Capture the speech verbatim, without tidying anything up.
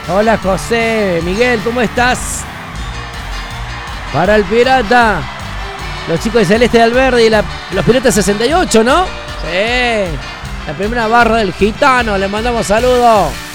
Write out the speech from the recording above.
Hola José, Miguel, ¿cómo estás? Para el Pirata. Los chicos de Celeste de Alberdi y la, los Piratas sesenta y ocho, ¿no? Sí. La primera barra del Gitano, le mandamos saludos.